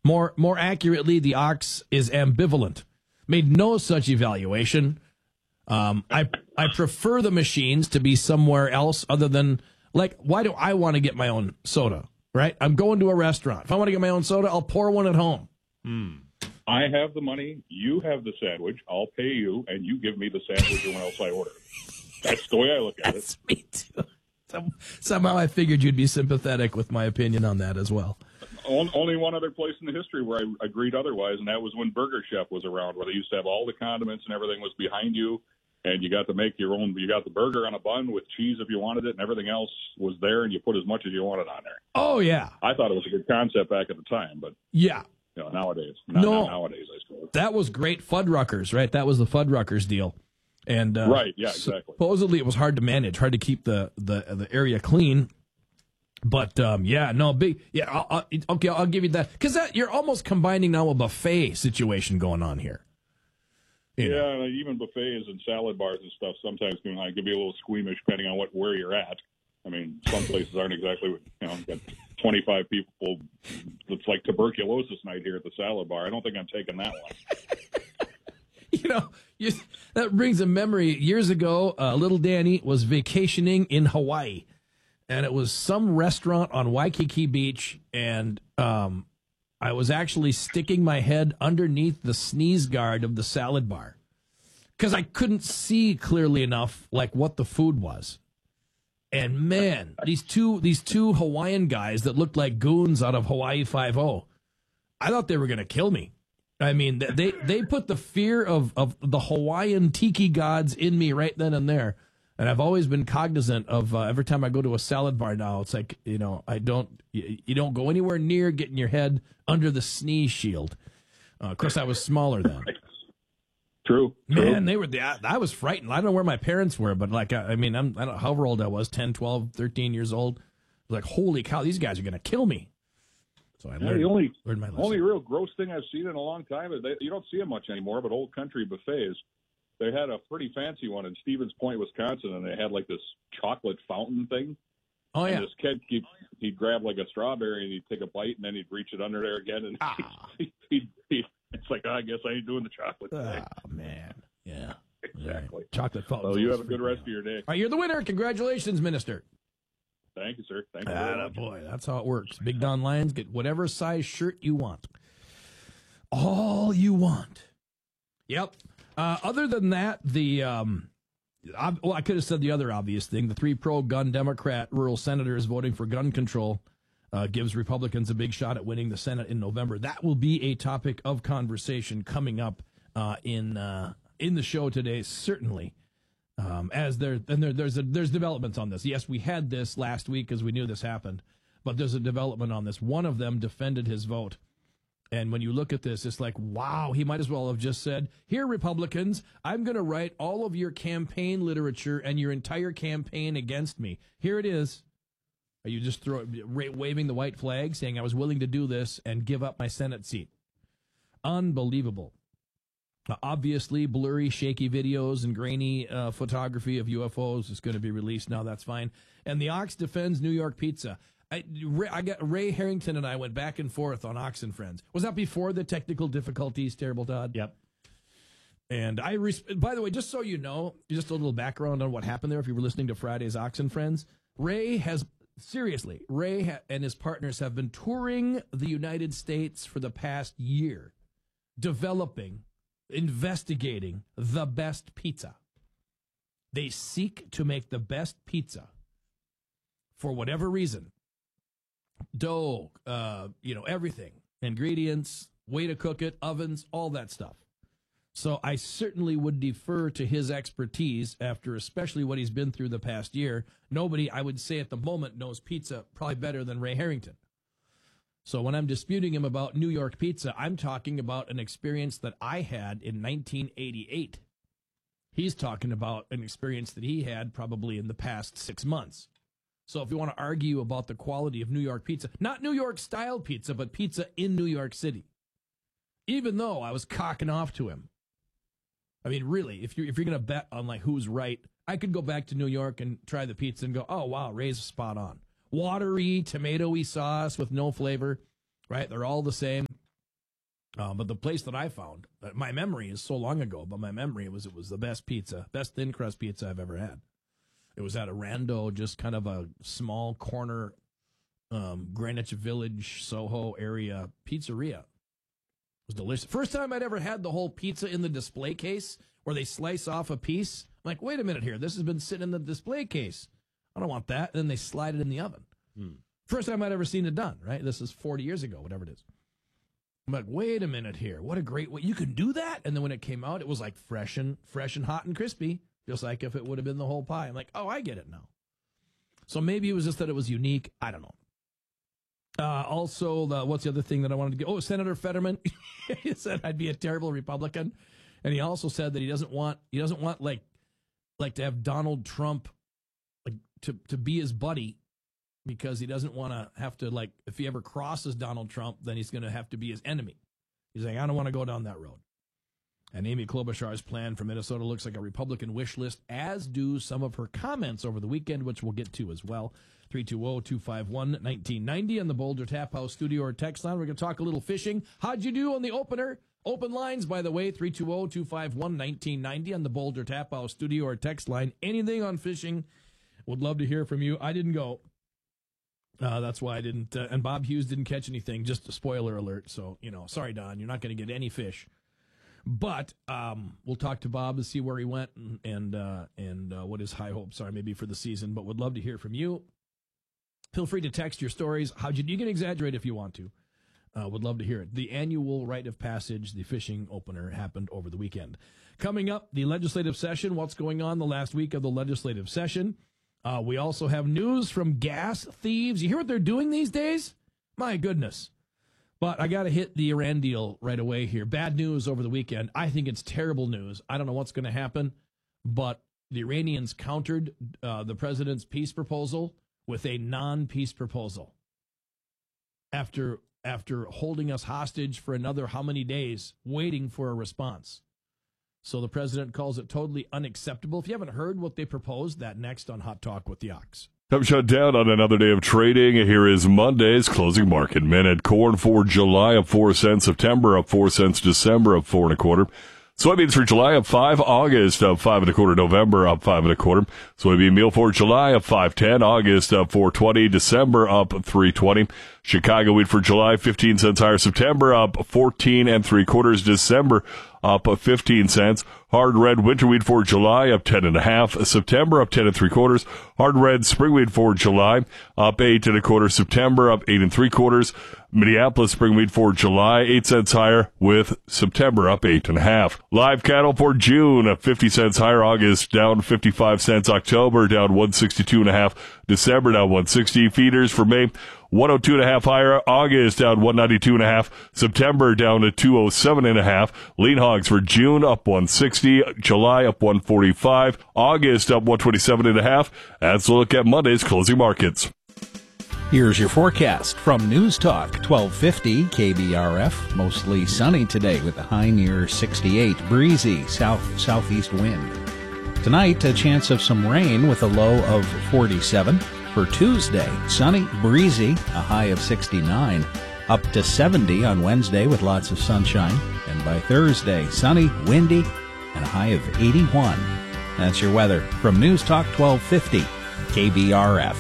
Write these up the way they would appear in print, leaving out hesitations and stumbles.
More accurately, the Ox is ambivalent. Made no such evaluation. I prefer the machines to be somewhere else other than, like, why do I want to get my own soda, right? I'm going to a restaurant. If I want to get my own soda, I'll pour one at home. I have the money, you have the sandwich, I'll pay you, and you give me the sandwich and what else I order. That's the way I look at it. That's me too. Somehow I figured you'd be sympathetic with my opinion on that as well. Only one other place in the history where I agreed otherwise, and that was when Burger Chef was around, where they used to have all the condiments and everything was behind you, and you got to make your own. You got the burger on a bun with cheese if you wanted it, and everything else was there, and you put as much as you wanted on there. Oh, yeah. I thought it was a good concept back at the time, but yeah, nowadays, no, nowadays, I suppose. That was great Fuddruckers, right? That was the Fuddruckers deal. And right, yeah, exactly. Supposedly it was hard to manage, hard to keep the area clean. But I'll give you that, because you're almost combining now a buffet situation going on here. Yeah, even buffets and salad bars and stuff sometimes can be a little squeamish depending on where you're at. I mean, some places aren't exactly, got 25 people. It's like tuberculosis night here at the salad bar. I don't think I'm taking that one. That brings a memory. Years ago, little Danny was vacationing in Hawaii, and it was some restaurant on Waikiki Beach, and I was actually sticking my head underneath the sneeze guard of the salad bar because I couldn't see clearly enough what the food was. And man, these two Hawaiian guys that looked like goons out of Hawaii Five-0, I thought they were going to kill me. I mean, they put the fear of the Hawaiian tiki gods in me right then and there. And I've always been cognizant of every time I go to a salad bar now, it's like, you don't go anywhere near getting your head under the sneeze shield. Of course, I was smaller then. True. Man, I was frightened. I don't know where my parents were, but I don't know however old I was, 10, 12, 13 years old. I was like, holy cow, these guys are going to kill me. So I learned my lesson. Only real gross thing I've seen in a long time is you don't see it much anymore, but Old Country buffets, they had a pretty fancy one in Stevens Point, Wisconsin, and they had this chocolate fountain thing. Oh, yeah. And this kid, he'd grab a strawberry and he'd take a bite and then he'd reach it under there again. And it's like, I guess I ain't doing the chocolate thing. Oh, man. Yeah. Exactly. Right. Chocolate fountain. So you have a good rest of your day. All right, you're the winner. Congratulations, Minister. Thank you, sir. Thank you. Boy, that's how it works. Big Don Lions, get whatever size shirt you want. All you want. Yep. Other than that, I could have said the other obvious thing. The 3 pro-gun Democrat rural senators voting for gun control gives Republicans a big shot at winning the Senate in November. That will be a topic of conversation coming up in the show today, certainly. There's developments on this. Yes, we had this last week because we knew this happened, but there's a development on this. One of them defended his vote. And when you look at this, it's like, wow, he might as well have just said, here, Republicans, I'm going to write all of your campaign literature and your entire campaign against me. Here it is. Are you just waving the white flag, saying I was willing to do this and give up my Senate seat? Unbelievable. Obviously, blurry, shaky videos and grainy photography of UFOs is going to be released now. That's fine. And the Ox defends New York pizza. I got Ray Harrington and I went back and forth on Ox and Friends. Was that before the technical difficulties, Terrible Todd? Yep. And by the way, just so you know, just a little background on what happened there if you were listening to Friday's Ox and Friends, Ray and his partners have been touring the United States for the past year, investigating the best pizza. They seek to make the best pizza for whatever reason. Dough, everything, ingredients, way to cook it, ovens, all that stuff. So I certainly would defer to his expertise after especially what he's been through the past year. Nobody, I would say at the moment, knows pizza probably better than Ray Harrington. So when I'm disputing him about New York pizza, I'm talking about an experience that I had in 1988. He's talking about an experience that he had probably in the past 6 months. So if you want to argue about the quality of New York pizza, not New York style pizza, but pizza in New York City, even though I was cocking off to him. I mean, really, if you're going to bet on who's right, I could go back to New York and try the pizza and go, oh, wow, Ray's spot on. Watery, tomatoey sauce with no flavor, right? They're all the same. But the place that I found, my memory is so long ago, but my memory it was the best pizza, best thin crust pizza I've ever had. It was at a Rando, just kind of a small corner, Greenwich Village, Soho area pizzeria. It was delicious. First time I'd ever had the whole pizza in the display case where they slice off a piece. I'm like, wait a minute here. This has been sitting in the display case. I don't want that. And then they slide it in the oven. First time I'd ever seen it done, right? This is 40 years ago, whatever it is. I'm like, wait a minute here. What a great way. You can do that? And then when it came out, it was like fresh and hot and crispy, just like if it would have been the whole pie. I'm like, oh, I get it now. So maybe it was just that it was unique. I don't know. Also, what's the other thing that I wanted to get? Oh, Senator Fetterman. He said I'd be a terrible Republican. And he also said that he doesn't want like to have Donald Trump like to be his buddy, because he doesn't want to have to, like, if he ever crosses Donald Trump, then he's going to have to be his enemy. He's like, I don't want to go down that road. And Amy Klobuchar's plan for Minnesota looks like a Republican wish list, as do some of her comments over the weekend, which we'll get to as well. 320-251-1990 on the Boulder Tap House studio or text line. We're going to talk a little fishing. How'd you do on the opener? Open lines, by the way, 320-251-1990 on the Boulder Tap House studio or text line. Anything on fishing, would love to hear from you. I didn't go. That's why I didn't. And Bob Hughes didn't catch anything. Just a spoiler alert. So, sorry, Don, you're not going to get any fish. But we'll talk to Bob and see where he went and what his high hopes are maybe for the season. But would love to hear from you. Feel free to text your stories. You can exaggerate if you want to. Would love to hear it. The annual rite of passage, the fishing opener, happened over the weekend. Coming up, the legislative session. What's going on the last week of the legislative session? We also have news from gas thieves. You hear what they're doing these days? My goodness. But I got to hit the Iran deal right away here. Bad news over the weekend. I think it's terrible news. I don't know what's going to happen, but the Iranians countered the president's peace proposal with a non-peace proposal. After holding us hostage for another how many days, waiting for a response. So the president calls it totally unacceptable. If you haven't heard what they proposed, that next on Hot Talk with the Ox. Time shut down on another day of trading. Here is Monday's closing market minute. Corn for July up 4 cents. September up 4 cents. December up 4 1/4. Soybeans for July up 5. August up 5 1/4. November up 5 1/4. Soybean meal for July up 5.10. August up 4.20. December up 3.20. Chicago wheat for July 15 cents higher. September up 14 3/4. December up 15 cents. Hard red winter wheat for July up 10 1/2. September up 10 3/4. Hard red spring wheat for July up 8 1/4. September up 8 3/4. Minneapolis spring wheat for July 8 cents higher, with September up 8 1/2. Live cattle for June up 50 cents higher. August down 55 cents. October down 162 1/2. December down 160. Feeders for May 102 1/2 higher. August down 192 1/2. September down to 207 1/2. Lean hogs for June up 160. July up 145. August up 127 1/2. That's a look at Monday's closing markets. Here's your forecast from News Talk 1250 KBRF. Mostly sunny today with a high near 68. Breezy southeast wind. Tonight, a chance of some rain with a low of 47. For Tuesday, sunny, breezy, a high of 69. Up to 70 on Wednesday with lots of sunshine. And by Thursday, sunny, windy, and a high of 81. That's your weather from News Talk 1250 KBRF.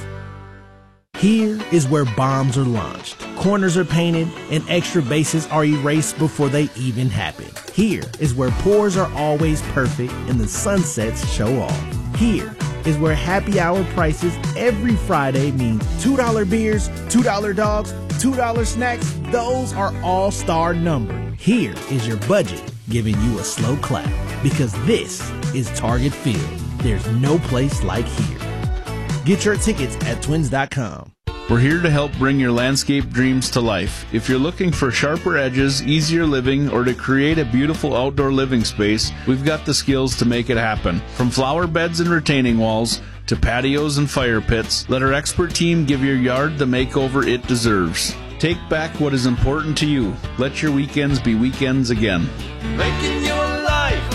Here is where bombs are launched, corners are painted, and extra bases are erased before they even happen. Here is where pours are always perfect and the sunsets show off. Here is where happy hour prices every Friday means $2 beers, $2 dogs, $2 snacks. Those are all-star numbered. Here is your budget giving you a slow clap, because this is Target Field. There's no place like here. Get your tickets at twins.com. We're here to help bring your landscape dreams to life. If you're looking for sharper edges, easier living, or to create a beautiful outdoor living space, we've got the skills to make it happen. From flower beds and retaining walls to patios and fire pits, let our expert team give your yard the makeover it deserves. Take back what is important to you. Let your weekends be weekends again. Making your life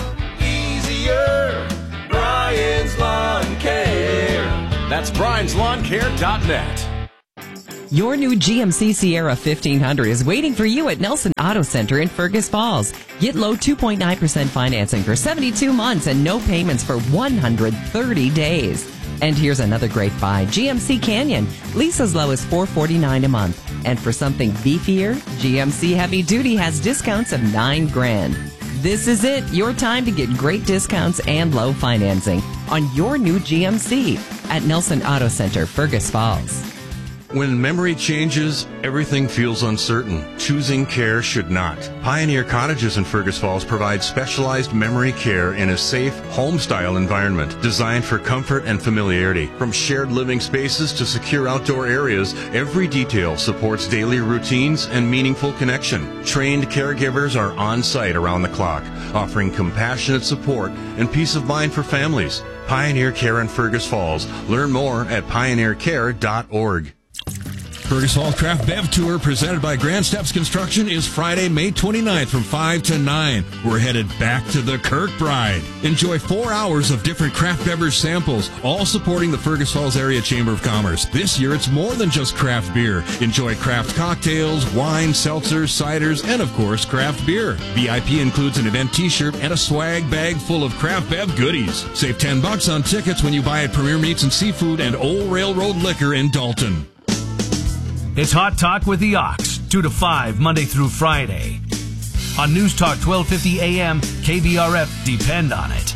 easier. Brian's Lawn Care. That's Brian'sLawnCare.net. Your new GMC Sierra 1500 is waiting for you at Nelson Auto Center in Fergus Falls. Get low 2.9% financing for 72 months and no payments for 130 days. And here's another great buy. GMC Canyon. Lease as low as $449 a month. And for something beefier, GMC Heavy Duty has discounts of $9,000. This is it. Your time to get great discounts and low financing on your new GMC at Nelson Auto Center, Fergus Falls. When memory changes, everything feels uncertain. Choosing care should not. Pioneer Cottages in Fergus Falls provide specialized memory care in a safe, home-style environment designed for comfort and familiarity. From shared living spaces to secure outdoor areas, every detail supports daily routines and meaningful connection. Trained caregivers are on site around the clock, offering compassionate support and peace of mind for families. Pioneer Care in Fergus Falls. Learn more at pioneercare.org. Fergus Falls Craft Bev Tour presented by Grand Steps Construction is Friday, May 29th from 5 to 9. We're headed back to the Kirkbride. Enjoy 4 hours of different craft beverage samples, all supporting the Fergus Falls Area Chamber of Commerce. This year, it's more than just craft beer. Enjoy craft cocktails, wine, seltzers, ciders, and, of course, craft beer. VIP includes an event t-shirt and a swag bag full of craft bev goodies. Save $10 on tickets when you buy at Premier Meats and Seafood and Old Railroad Liquor in Dalton. It's Hot Talk with the Ox, 2 to 5, Monday through Friday. On News Talk 1250 AM, KBRF, depend on it.